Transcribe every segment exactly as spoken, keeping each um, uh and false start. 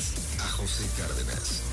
Escuchas a José Cárdenas.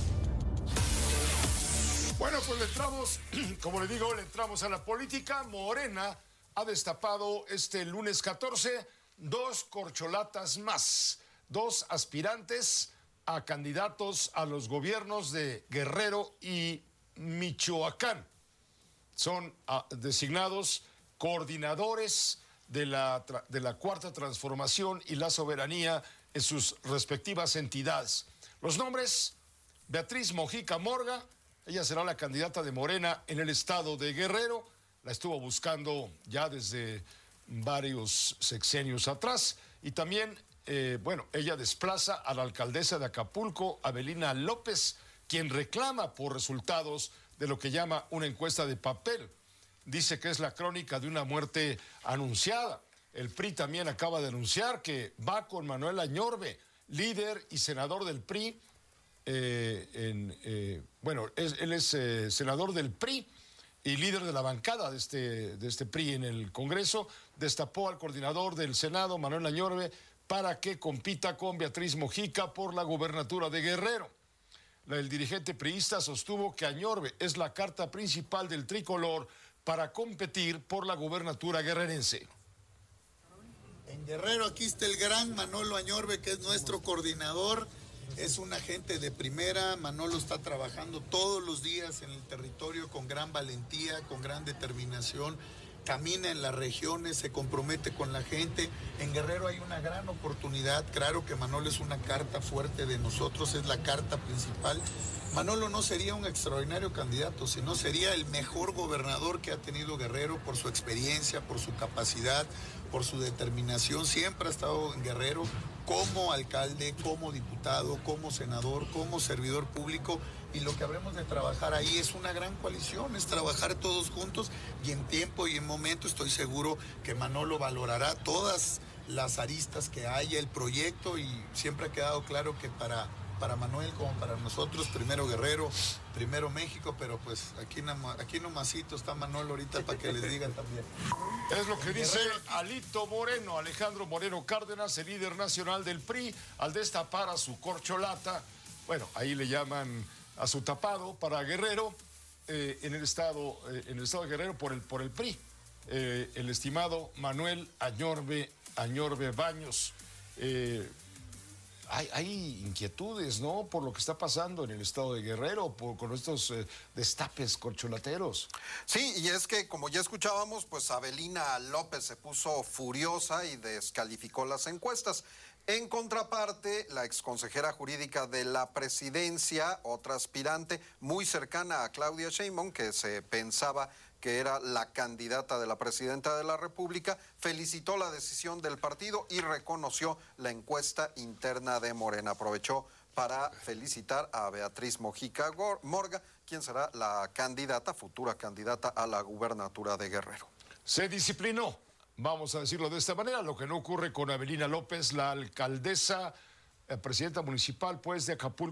Bueno, pues le entramos, como le digo, le entramos a la política. Morena ha destapado este lunes catorce dos corcholatas más, dos aspirantes a candidatos a los gobiernos de Guerrero y Michoacán. Son uh, designados coordinadores de la, de la Cuarta Transformación y la Soberanía en sus respectivas entidades. Los nombres: Beatriz Mojica Morga, ella será la candidata de Morena en el estado de Guerrero, la estuvo buscando ya desde varios sexenios atrás, y también, eh, bueno, ella desplaza a la alcaldesa de Acapulco, Avelina López, quien reclama por resultados de lo que llama una encuesta de papel. Dice que es la crónica de una muerte anunciada. El P R I también acaba de anunciar que va con Manuel Añorbe, líder y senador del P R I. Eh, en, eh, bueno, es, él es eh, senador del P R I y líder de la bancada de este, de este P R I en el Congreso. Destapó al coordinador del Senado, Manuel Añorbe, para que compita con Beatriz Mojica por la gubernatura de Guerrero. El dirigente priista sostuvo que Añorbe es la carta principal del tricolor para competir por la gubernatura guerrerense. En Guerrero aquí está el gran Manolo Añorbe, que es nuestro coordinador. Es un agente de primera. Manolo está trabajando todos los días en el territorio con gran valentía, con gran determinación. Camina en las regiones, se compromete con la gente. En Guerrero hay una gran oportunidad. Claro que Manolo es una carta fuerte de nosotros, es la carta principal. Manolo no sería un extraordinario candidato, sino sería el mejor gobernador que ha tenido Guerrero por su experiencia, por su capacidad, por su determinación. Siempre ha estado en Guerrero como alcalde, como diputado, como senador, como servidor público, y lo que habremos de trabajar ahí es una gran coalición, es trabajar todos juntos, y en tiempo y en momento estoy seguro que Manolo valorará todas las aristas que haya el proyecto, y siempre ha quedado claro que para, para Manuel como para nosotros, primero Guerrero, primero México, pero pues aquí, aquí nomasito está Manolo ahorita para que les digan también. Es lo que dice Alito Moreno, Alejandro Moreno Cárdenas, el líder nacional del P R I, al destapar a su corcholata. Bueno, ahí le llaman a su tapado para Guerrero, eh, en el estado, eh, en el estado de Guerrero por el, por el P R I. Eh, el estimado Manuel Añorbe, Añorbe Baños. Eh, Hay, hay inquietudes, ¿no?, por lo que está pasando en el estado de Guerrero, por, con estos eh, destapes corcholateros. Sí, y es que, como ya escuchábamos, pues Avelina López se puso furiosa y descalificó las encuestas. En contraparte, la exconsejera jurídica de la presidencia, otra aspirante muy cercana a Claudia Sheinbaum, que se pensaba que era la candidata de la presidenta de la República, felicitó la decisión del partido y reconoció la encuesta interna de Morena. Aprovechó para felicitar a Beatriz Mojica Morga, quien será la candidata, futura candidata a la gubernatura de Guerrero. Se disciplinó, vamos a decirlo de esta manera, lo que no ocurre con Avelina López, la alcaldesa, eh, presidenta municipal, pues, de Acapulco.